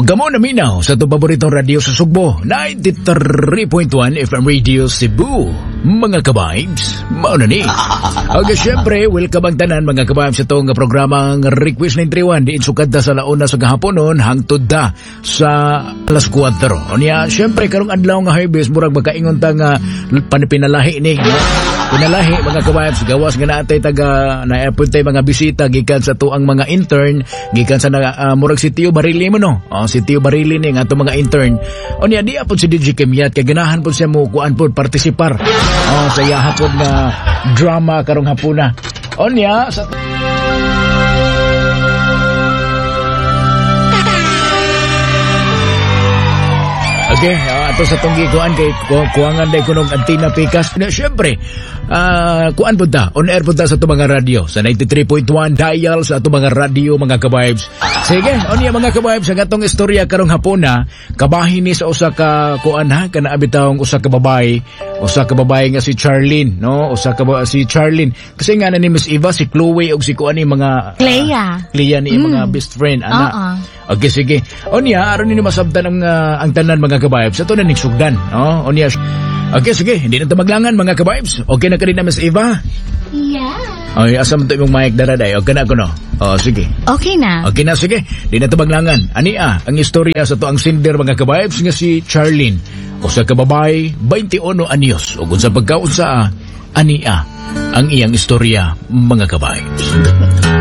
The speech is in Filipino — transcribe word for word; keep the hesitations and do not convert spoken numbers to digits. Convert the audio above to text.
Gamo na minaw sa itong paboritong radio sa Sugbo, ninety-three point one F M Radio Cebu. Mga ka-vibes, mauna ni. Okay, syempre, welcome ang tanan mga ka-vibes sa itong programang Request nine three one. Diin sukad na sa launa sa gahaponon, hangtod da sa alas kwatro. O niya, syempre, karong adlaw nga harvest, murag magkaingon ta nga panipinalahi ni. No? Pinalahi mga ka-vibes, gawas nga naatay taga na-apuntay mga bisita gikan sa tuang mga intern, gikan sa uh, murag si Tio Barili mo no. O, si Tio Barili ni nga itong mga intern. O niya, di apod si D J Kemiat, kaya ganahan po siya mo kuan po partisipar. O, sa yahapon nga drama karong hapuna. O niya, sa... Okay, uh, ato sa tunggi kuan kay ku kuangan day kunog antina pikas. Na syempre, uh, kuan pud ta, on air pud ta sa ato mga radio sa ninety-three point one dial sa ato mga radio mga ka-vibes. Sige, on ya mga ka-vibes sa atong istorya karong hapon na kabahin ni sa usa ka kuan ha kana abitawng usa ka babae, usa ka babae nga si Charlene, no? Usa ka ba si Charlene. Kasi nga na ni Miss Eva si Chloe ug si kuan ni mga Clea. Uh, Clea ni mm. mga best friend ana. Uh-uh. Okay, sige. O niya, aron ninyo masabtan ang, uh, ang tanan mga ka-vibes. Ito na niksugdan. O, o niya. Okay, sige. Hindi na ito maglangan mga ka-vibes. Okay na ka rin na, Miss Eva? Yeah. Okay, asam ito yung mic daraday. Okay na ako, no? O, sige. Okay na. Okay na, sige. Hindi na ito maglangan. Ania, ang istorya sa ito ang sinder mga ka-vibes nga si Charlene. O sa kababay, twenty-one anyos. O kung sa pagkaunsa, ania, ang iyang istorya mga ka-vibes.